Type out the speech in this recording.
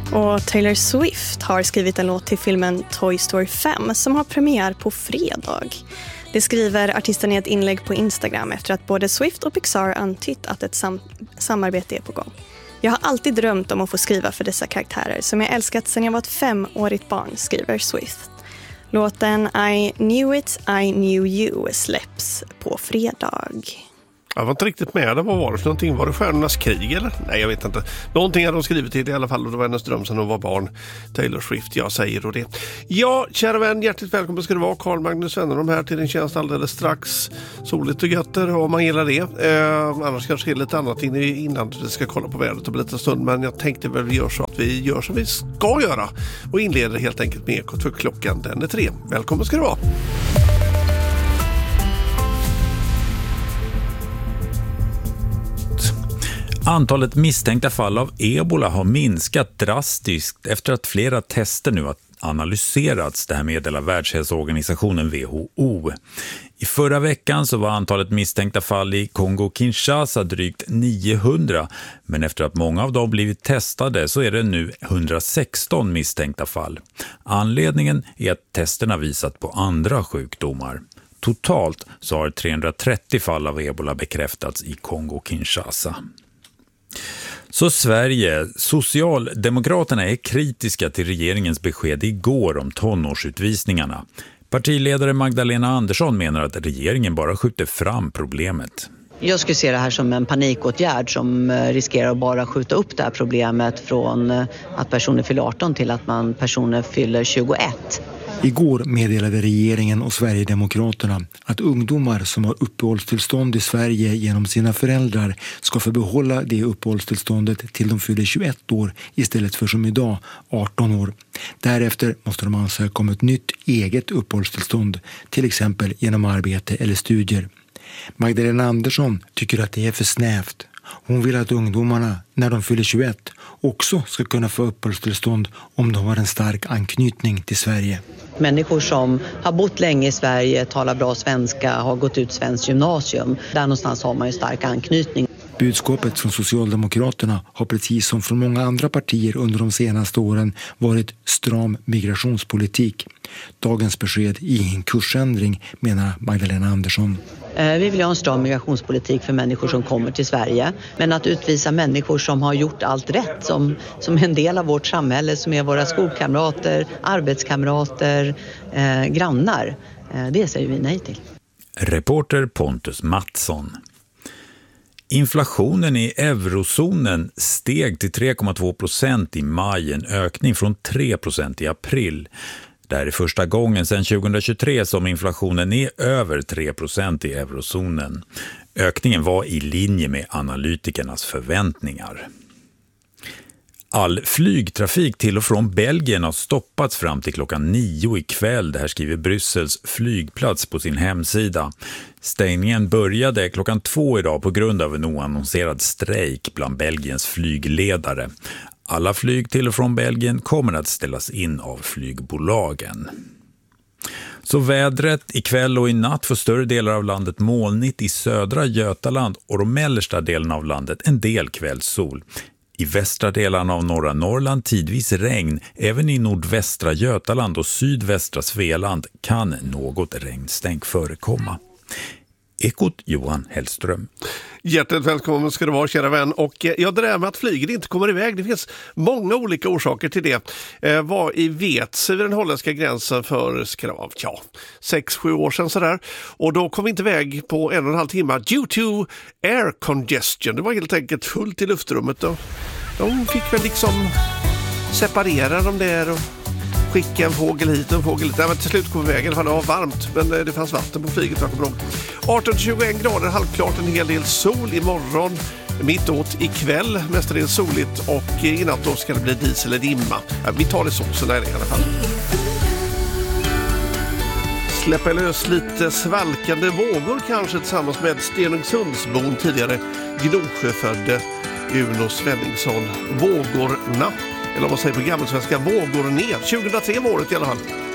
Och Taylor Swift har skrivit en låt till filmen Toy Story 5 som har premiär på fredag. Det skriver artisten i ett inlägg på Instagram efter att både Swift och Pixar antytt att ett samarbete är på gång. Jag har alltid drömt om att få skriva för dessa karaktärer som jag älskat sedan jag var ett 5-årigt barn, skriver Swift. Låten I Knew It, I Knew You släpps på fredag. Jag var inte riktigt med. Vad var det för någonting? Var det Stjärnornas krig eller? Nej, jag vet inte. Någonting hade de skrivit till i alla fall och det var hennes dröm sedan hon var barn. Taylor Swift, jag säger då det. Ja, kära vän, hjärtligt välkommen ska det vara. Carl Magnus Wennerholm här till din tjänst alldeles strax. Soligt och götter om man gillar det. Annars kanske det är lite annat innan vi ska kolla på vädret om en liten stund. Men jag tänkte väl vi gör så att vi gör som vi ska göra. Och inleder helt enkelt med Ekot för klockan den är 3. Välkommen ska det vara. Antalet misstänkta fall av ebola har minskat drastiskt efter att flera tester nu har analyserats. Det här meddelar Världshälsoorganisationen WHO. I förra veckan så var antalet misstänkta fall i Kongo-Kinshasa drygt 900. Men efter att många av dem blivit testade så är det nu 116 misstänkta fall. Anledningen är att testerna visat på andra sjukdomar. Totalt så har 330 fall av ebola bekräftats i Kongo-Kinshasa. Så Sverige, Socialdemokraterna är kritiska till regeringens besked igår om tonårsutvisningarna. Partiledare Magdalena Andersson menar att regeringen bara skjuter fram problemet. Jag skulle se det här som en panikåtgärd som riskerar att bara skjuta upp det här problemet från att personer fyller 18 till att personer fyller 21. Igår meddelade regeringen och Sverigedemokraterna att ungdomar som har uppehållstillstånd i Sverige genom sina föräldrar ska få behålla det uppehållstillståndet till de fyller 21 år istället för som idag 18 år. Därefter måste de ansöka om ett nytt eget uppehållstillstånd, till exempel genom arbete eller studier. Magdalena Andersson tycker att det är för snävt. Hon vill att ungdomarna, när de fyller 21, också ska kunna få uppehållstillstånd om de har en stark anknytning till Sverige. Människor som har bott länge i Sverige, talar bra svenska, har gått ut svenskt gymnasium. Där någonstans har man ju stark anknytning. Budskapet från Socialdemokraterna har precis som från många andra partier under de senaste åren varit stram migrationspolitik. Dagens besked är en kursändring, menar Magdalena Andersson. Vi vill ha en stram migrationspolitik för människor som kommer till Sverige. Men att utvisa människor som har gjort allt rätt, som är en del av vårt samhälle, som är våra skolkamrater, arbetskamrater, grannar, det säger vi nej till. Reporter Pontus Mattsson. Inflationen i eurozonen steg till 3,2% i maj, en ökning från 3% i april. Det här är första gången sedan 2023 som inflationen är över 3% i eurozonen. Ökningen var i linje med analytikernas förväntningar. All flygtrafik till och från Belgien har stoppats fram till klockan 9 ikväll. Det här skriver Bryssels flygplats på sin hemsida. Stängningen började klockan 2 idag på grund av en oannonserad strejk bland Belgiens flygledare. Alla flyg till och från Belgien kommer att ställas in av flygbolagen. Så vädret ikväll och i natt för större delar av landet molnigt i södra Götaland och de mellersta delarna av landet en del kvällssol. I västra delarna av norra Norrland tidvis regn, även i nordvästra Götaland och sydvästra Svealand kan något regnstänk förekomma. Ekot Johan Hellström. Hjärtligt välkommen ska det vara, kära vän. Och jag det där med att flyget inte kommer iväg, det finns många olika orsaker till det. Var i Vets vid den holländska gränsen för 6-7 år sedan sådär. Och då kom vi inte iväg på 1,5 timmar due to air congestion. Det var helt enkelt fullt i luftrummet. Och de fick väl liksom separera dem där och skicka en fågel hit och en fågel hit. Men till slut kom vi iväg. I alla fall det var varmt, men det fanns vatten på flyget. 18-21 grader, halvklart, en hel del sol imorgon. Mittåt ikväll, mestadels soligt, och i natt då ska det bli dis eller dimma. Ja, vi tar det så där i alla fall. Släppa lös lite svalkande vågor kanske tillsammans med Stenungsundsbon, tidigare Gnosjöfödde Uno Svenningsson. Vågorna, eller om man säger på gammelsvenska, vågor ner. 2003 var året i alla fall.